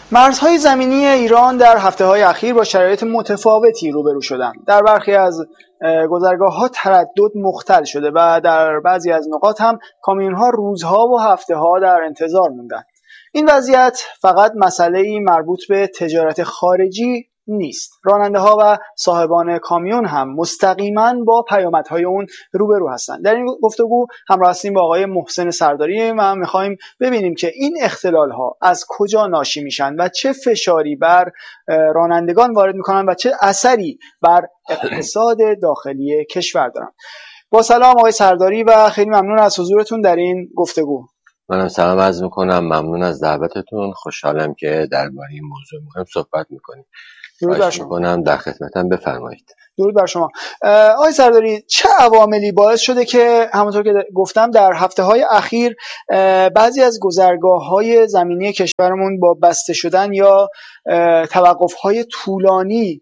مرزهای زمینی ایران در هفته‌های اخیر با شرایط متفاوتی روبرو شدند. در برخی از گذرگاه‌ها تردد مختل شده و در بعضی از نقاط هم کامیون‌ها روزها و هفته‌ها در انتظار موندند. این وضعیت فقط مسئله‌ای مربوط به تجارت خارجی نیست. راننده‌ها و صاحبان کامیون هم مستقیماً با پیامدهای اون روبرو هستند. در این گفتگو همراه هستیم با آقای محسن سرداری و می‌خوایم ببینیم که این اختلال‌ها از کجا ناشی میشن و چه فشاری بر رانندگان وارد می‌کنن و چه اثری بر اقتصاد داخلی کشور دارن. با سلام آقای سرداری و خیلی ممنون از حضورتون در این گفتگو. منم سلام عرض می‌کنم، ممنون از دعوتتون، خوشحالم که درباره این موضوع مهم صحبت می‌کنیم. درود بر شما. در خدمتم، بفرمایید. درود بر شما. آقای سرداری، چه عواملی باعث شده که همونطور که گفتم در هفته‌های اخیر بعضی از گذرگاه‌های زمینی کشورمون با بسته شدن یا توقف‌های طولانی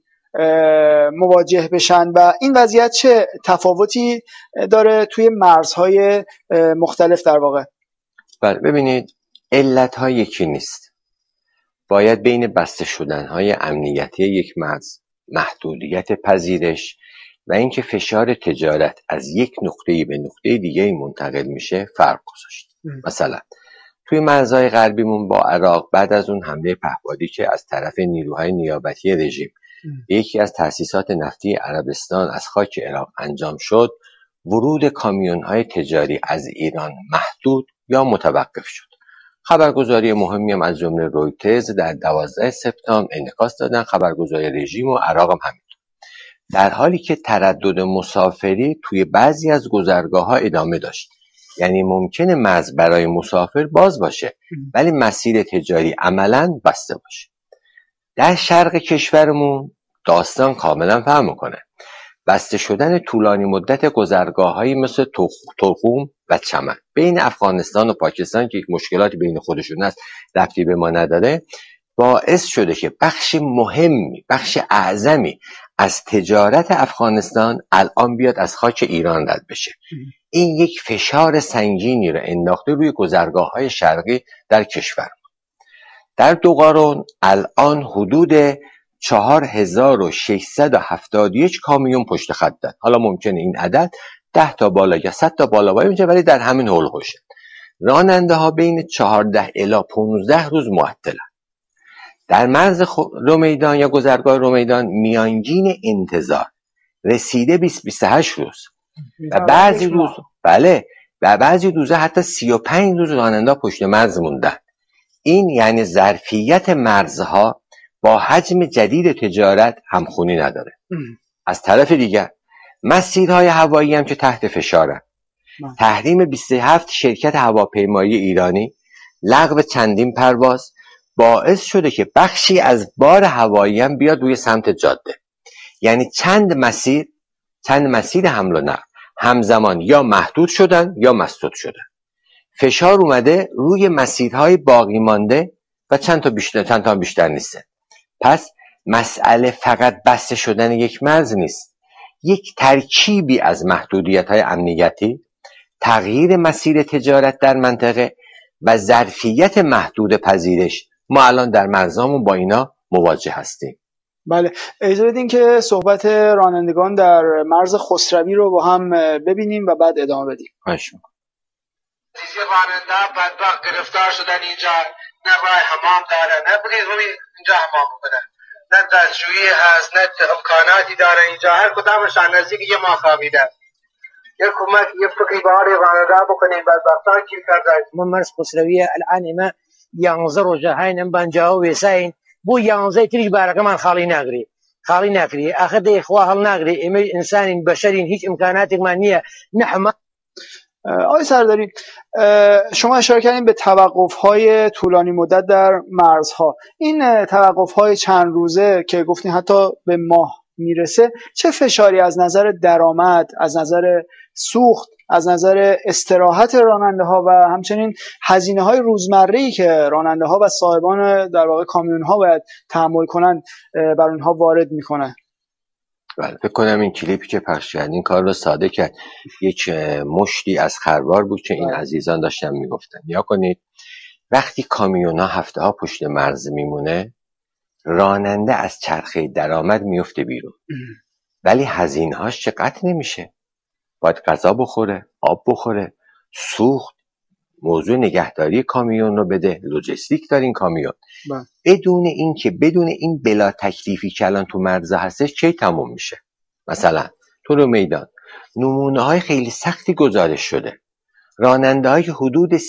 مواجه بشن و این وضعیت چه تفاوتی داره توی مرزهای مختلف در واقع؟ بله، ببینید، علت‌ها یکی نیست. باید بین بسته شدن‌های امنیتی یک مرز، محدودیت پذیرش و اینکه فشار تجارت از یک نقطه‌ای به نقطه دیگه منتقل میشه فرق گذاشت. مثلا توی مرزهای غربیمون با عراق بعد از اون حمله پهپادی که از طرف نیروهای نیابتی رژیم یکی از تأسیسات نفتی عربستان از خاک عراق انجام شد، ورود کامیون‌های تجاری از ایران محدود یا متوقف شد. خبرگزاری مهمی هم از جمله رویترز در 12 سپتامبر انعکاس دادن، خبرگزاری رژیم و عراق هم همینطور. در حالی که تردد مسافری توی بعضی از گذرگاه‌ها ادامه داشت. یعنی ممکنه مرز برای مسافر باز باشه ولی مسیر تجاری عملاً بسته باشه. در شرق کشورمون داستان کاملا فرق می‌کنه. بسته شدن طولانی مدت گذرگاه‌هایی مثل ترخوم و چمن بین افغانستان و پاکستان که یک مشکلاتی بین خودشون هست، ربطی به ما نداره، باعث شده که بخش مهمی، بخش اعظمی از تجارت افغانستان الان بیاد از خاک ایران رد بشه. این یک فشار سنگینی رو انداخته روی گذرگاه‌های شرقی در کشور. در دوقارون الان حدود 4671 کامیون پشت خط دارن. حالا ممکنه این عدد 10 تا بالا یا 100 تا بالا باشه، ولی در همین هولوشه. راننده ها بین 14 الی 15 روز معطلن. در مرز رومیدان یا گذرگاه رومیدان میانگین انتظار رسیده 20-28 روز و بعضی روزها حتی 35 روز راننده پشت مرز موندن. این یعنی ظرفیت مرزها با حجم جدید تجارت همخونی نداره. از طرف دیگر مسیرهای هوایی هم که تحت فشارن. تحریم 27 شرکت هواپیمایی ایرانی، لغو چندین پرواز باعث شده که بخشی از بار هوایی هم بیاد روی سمت جاده. یعنی چند مسیر حمل و نقل همزمان یا محدود شدن یا مسدود شدن. فشار اومده روی مسیرهای باقی مانده و چند تا بیشتر نیسته. پس مسئله فقط بسته شدن یک مرز نیست، یک ترکیبی از محدودیت‌های امنیتی، تغییر مسیر تجارت در منطقه و ظرفیت محدود پذیرش. ما الان در مرزامون با اینا مواجه هستیم. بله، اجازه بدین که صحبت رانندگان در مرز خسروی رو با هم ببینیم و بعد ادامه بدیم. باشه. راننده بدبخت گرفتار شدن اینجا، نه راه حمام داره، نه بگید اینجا حمام بکنه، نه دستشویی هست، نه امکاناتی داره اینجا. هر کدامشان نزدیک یه ما خوابیده. یه کمک، یه فکری باری راننده بکنیم. بدبختان کی کرده؟ من مرز خسروی الان ما 11 روزه هاینم بنجاو وساین بو 11 تریج بارك من خالي ناكري اخذ اخوه ناكري انسان بشري هیچ امکاناتی ما نیه نحما. آقای سرداری، شما اشاره کردین به توقف‌های طولانی مدت در مرزها. این توقف‌های چند روزه که گفتین حتی به ماه میرسه، چه فشاری از نظر درآمد، از نظر سوخت، از نظر استراحت راننده ها و همچنین هزینه های روزمره‌ای که راننده ها و صاحبان در واقع کامیون ها باید تحمل کنن بر اونها وارد میکنه؟ بله، فکر کنم این کلیپی که پخش کرد این کار رو ساده کرد. یک مشتی از خروار بود که این عزیزان داشتن میگفتن. یا کنید وقتی کامیون‌ها هفته‌ها پشت مرز میمونه، راننده از چرخه درآمد میفته بیرون، ولی هزینه‌هاش چقدر نمیشه. باید غذا بخوره، آب بخوره، سوخت، موضوع نگهداری کامیون رو بده، لوجستیک داره این کامیون. بدون این بلا تکلیفی که الان تو مرزا هستش کی تموم میشه؟ مثلا تو رو میدان نمونه های خیلی سختی گزارش شده، راننده هایی که حدود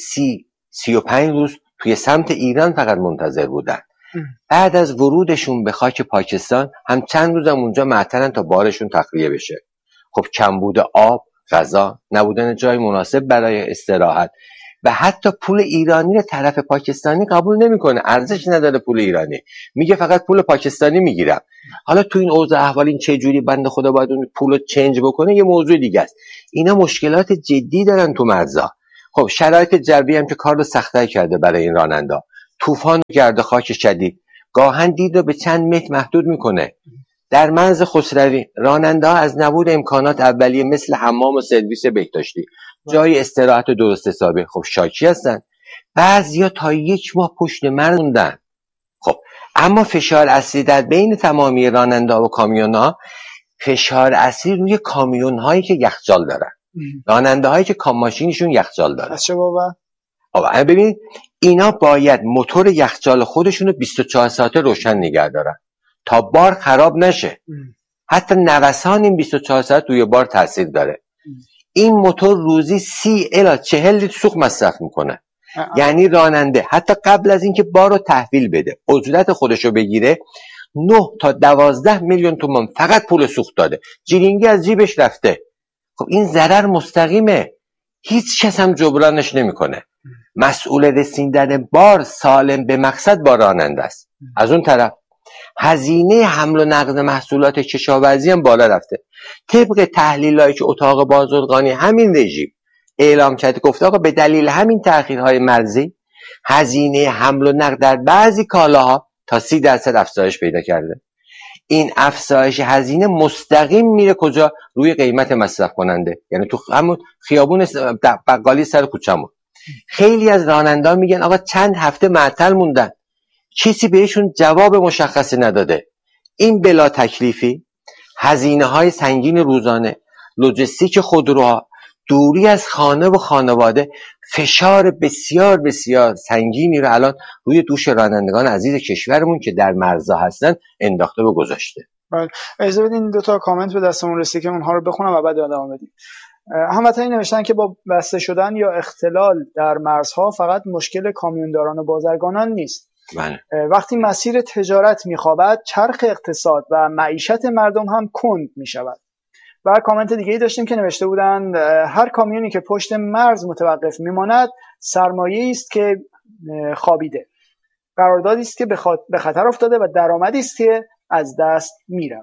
35 روز توی سمت ایران فقط منتظر بودن، بعد از ورودشون به خاک پاکستان هم چند روز هم اونجا معطلن تا بارشون تخلیه بشه. خب کمبود آب، غذا، نبودن جای مناسب برای استراحت و حتی پول ایرانی رو طرف پاکستانی قبول نمیکنه، ارزش نداره پول ایرانی، میگه فقط پول پاکستانی میگیرم. حالا تو این اوضاع احوال این چه جوری بنده خدا باید اون پول رو چنج بکنه یه موضوع دیگه است. اینا مشکلات جدی دارن تو مرزا. خب شرایط جوی هم که کار رو سخت‌تر کرده برای این رانندا، طوفان و گرد خاک شدید گاهن دید رو به چند متر محدود میکنه. در مرز خسروی راننده ها از نبود امکانات اولیه مثل حمام و سرویس بهداشتی، جای استراحت درست حسابی، خب شاکی هستن. بعضیا تا 1 ماه پشت مرز موندن. خب اما فشار اصلی در بین تمامی راننده ها و کامیون ها، فشار اصلی روی کامیون هایی که یخچال دارن، راننده هایی که ماشینشون یخچال دارن. چه بابا؟ خب ببینید اینا باید موتور یخچال خودشونو 24 ساعته روشن نگه دارن تا بار خراب نشه. حتی نوسان این 24 ساعت روی بار تاثیر داره. این موتور روزی 30 الی 40 لیتر سوخت مصرف میکنه. یعنی راننده حتی قبل از اینکه بار رو تحویل بده، اجرت خودشو بگیره، 9 تا 12 میلیون تومان فقط پول سوخت داده، جیرینگی از جیبش رفته. خب این ضرر مستقیمه، هیچ کس هم جبرانش نمیکنه. مسئول رسیدن بار سالم به مقصد با راننده است. از اون طرف هزینه حمل و نقل محصولات کشاورزی هم بالا رفته. طبق تحلیلایی که اتاق بازرگانی همین رژیم اعلام کرده، گفته آقا به دلیل همین تأخیرهای مرزی هزینه حمل و نقل در بعضی کالاها تا 30% افزایش پیدا کرده. این افزایش هزینه مستقیم میره کجا؟ روی قیمت مصرف کننده، یعنی تو همون خیابون بقالی سر کوچه‌مون. خیلی از راننده میگن آقا چند هفته معطل موندن، کسی بهشون جواب مشخصی نداده. این بلا تکلیفی، هزینه‌های سنگین روزانه، لوجستیک خودروها، دوری از خانه و خانواده، فشار بسیار بسیار سنگینی رو الان روی دوش رانندگان عزیز کشورمون که در مرزها هستن انداخته و گذاشته. بله، اجازه بدین 2 تا کامنت به دستمون رسید که اونها رو بخونم و بعد ادامه بدیم. هموطنی نوشتن که با بسته شدن یا اختلال در مرزها فقط مشکل کامیونداران و بازرگانان نیست. بله. وقتی مسیر تجارت میخوابد، چرخ اقتصاد و معیشت مردم هم کند میشود. و کامنت دیگه‌ای داشتیم که نوشته بودن هر کامیونی که پشت مرز متوقف میماند سرمایه‌ای است که خوابیده، قراردادی است که به خطر افتاده و درآمدی است که از دست میرود.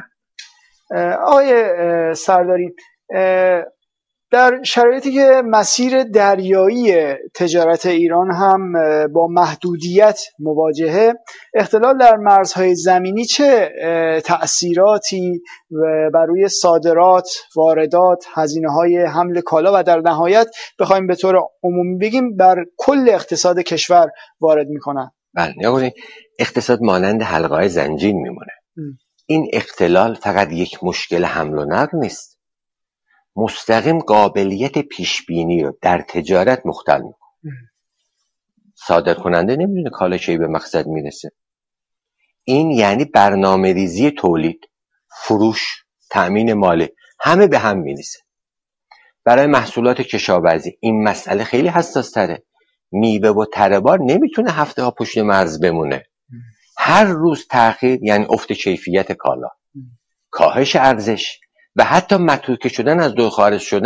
آقای سرداری، در شرایطی که مسیر دریایی تجارت ایران هم با محدودیت مواجهه، اختلال در مرزهای زمینی چه تأثیراتی بر روی صادرات، واردات، هزینه‌های حمل کالا و در نهایت بخوایم به طور عمومی بگیم بر کل اقتصاد کشور وارد میکنن؟ بله، یعنی اقتصاد مانند حلقه‌های زنجیر میمونه. این اختلال فقط یک مشکل حمل و نقل نیست، مستقیم قابلیت پیشبینی رو در تجارت مختل میکنه. صادر کننده نمیدونه کالا کی به مقصد میرسه. این یعنی برنامه ریزی تولید، فروش، تأمین مالی، همه به هم میرسه. برای محصولات کشاورزی این مسئله خیلی حساس تره. میوه و تره‌بار نمیتونه هفته ها پشت مرز بمونه. هر روز تأخیر یعنی افت کیفیت کالا، کاهش ارزش و حتی متروکه شدن از دور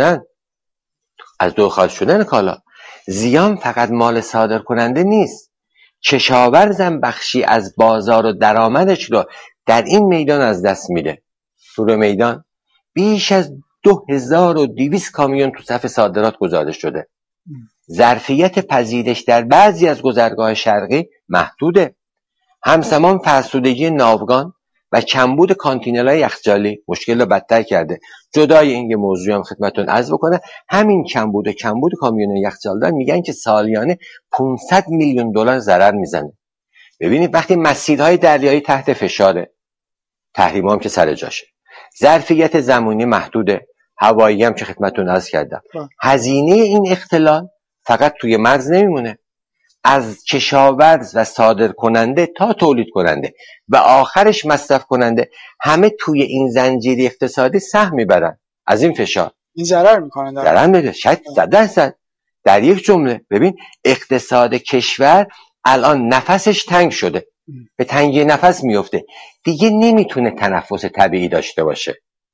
خارج شدن کالا. زیان فقط مال صادر کننده نیست، کشاورزم بخشی از بازار و درآمدش رو در این میدان از دست میده. تو میدان بیش از 2200 کامیون تو صف صادرات گزارش شده. ظرفیت پذیرش در بعضی از گذرگاه شرقی محدوده. همزمان فرسودگی ناوگان و کمبود کانتینرهای یخچالی مشکل رو بدتر کرده. جدای این یه موضوع هم خدمتتون عرض بکنم، همین کمبود کامیون یخچالدار میگن که سالیانه 500 میلیون دلار ضرر میزنه. ببینید وقتی مسیرهای دریایی تحت فشاره، تحریما هم که سر جاشه، ظرفیت زمانی محدوده، هوایی هم که خدمتتون عرض کردم، هزینه این اختلال فقط توی مرز نمیمونه، از کشاورز و صادر کننده تا تولید کننده و آخرش مصرف کننده همه توی این زنجیره اقتصادی سهم میبرن از این فشار. این ضرر میکنه، ضرر میده، شاید 100%. در یک جمله ببین اقتصاد کشور الان نفسش تنگ شده، به تنگی نفس میفته، دیگه نمیتونه تنفس طبیعی داشته باشه.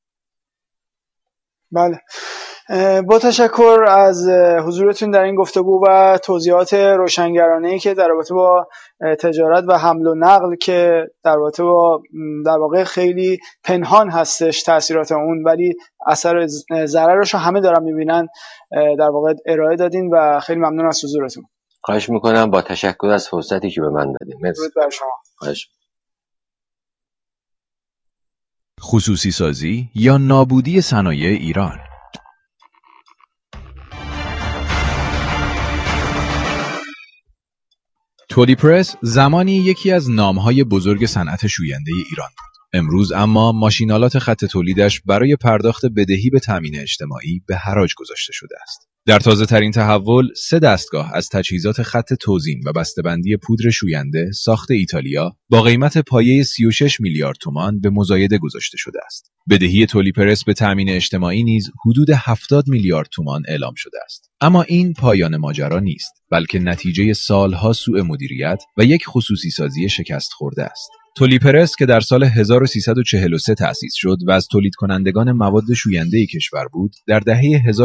بله، با تشکر از حضورتون در این گفتگو و توضیحات روشنگرانه‌ای که در رابطه با تجارت و حمل و نقل که در رابطه با در واقع خیلی پنهان هستش تاثیرات اون، ولی اثر ضررش رو همه دارن میبینن، در واقع ارائه دادین و خیلی ممنون از حضورتون. خواهش میکنم، با تشکر از فرصتی که به من دادین. مرسی. درود بر شما. خواهش. خصوصی سازی یا نابودی صنایع ایران. تولیپرس زمانی یکی از نامهای بزرگ صنعت شوینده ایران بود. امروز اما ماشینالات خط تولیدش برای پرداخت بدهی به تامین اجتماعی به حراج گذاشته شده است. در تازه ترین تحول 3 دستگاه از تجهیزات خط توزیع و بسته‌بندی پودر شوینده ساخت ایتالیا با قیمت پایه 36 میلیارد تومان به مزایده گذاشته شده است. بدهی تولیپرس به تامین اجتماعی نیز حدود 70 میلیارد تومان اعلام شده است. اما این پایان ماجرا نیست، بلکه نتیجه سالها سوء مدیریت و یک خصوصی سازی شکست خورده است. تولیپرس که در سال 1343 تأسیس شد و از تولید کنندگان مواد شوینده کشور بود، در دهه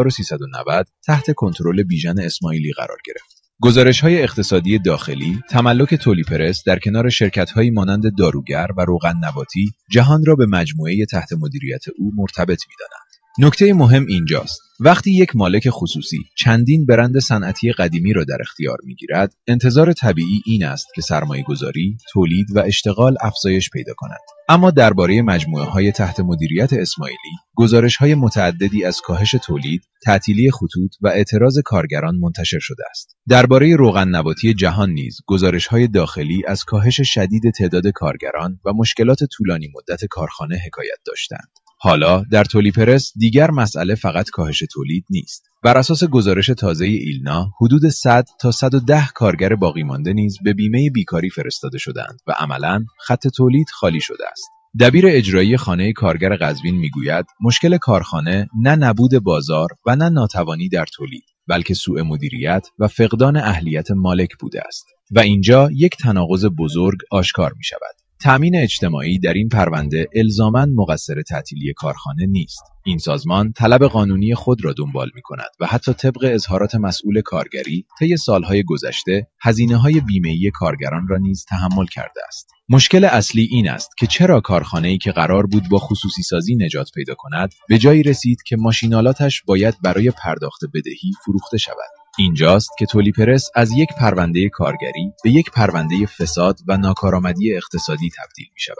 1390 تحت کنترل بیژن اسماعیلی قرار گرفت. گزارش‌های اقتصادی داخلی تملک تولیپرس در کنار شرکت‌هایی مانند داروگر و روغن نباتی جهان را به مجموعه تحت مدیریت او مرتبط می‌دانند. نکته مهم اینجاست، وقتی یک مالک خصوصی چندین برند صنعتی قدیمی را در اختیار می‌گیرد، انتظار طبیعی این است که سرمایه‌گذاری، تولید و اشتغال افزایش پیدا کند. اما درباره مجموعه‌های تحت مدیریت اسماعیلی، گزارش‌های متعددی از کاهش تولید، تعطیلی خطوط و اعتراض کارگران منتشر شده است. درباره روغن نباتی جهان نیز گزارش‌های داخلی از کاهش شدید تعداد کارگران و مشکلات طولانی مدت کارخانه حکایت داشتند. حالا در تولیپرس دیگر مسئله فقط کاهش تولید نیست. بر اساس گزارش تازه ایلنا، حدود 100 تا 110 کارگر باقی مانده نیز به بیمه بیکاری فرستاده شدند و عملاً خط تولید خالی شده است. دبیر اجرایی خانه کارگر قزوین میگوید مشکل کارخانه نه نبود بازار و نه ناتوانی در تولید، بلکه سوء مدیریت و فقدان اهلیت مالک بوده است. و اینجا یک تناقض بزرگ آشکار می شود. تامین اجتماعی در این پرونده الزاماً مقصر تعطیلی کارخانه نیست. این سازمان طلب قانونی خود را دنبال می کند و حتی طبق اظهارات مسئول کارگری طی سالهای گذشته هزینه‌های بیمه‌ای کارگران را نیز تحمل کرده است. مشکل اصلی این است که چرا کارخانه‌ای که قرار بود با خصوصی سازی نجات پیدا کند، به جایی رسید که ماشینالاتش باید برای پرداخت بدهی فروخته شود. اینجاست که تولیپرس از یک پرونده کارگری به یک پرونده فساد و ناکارآمدی اقتصادی تبدیل می شود.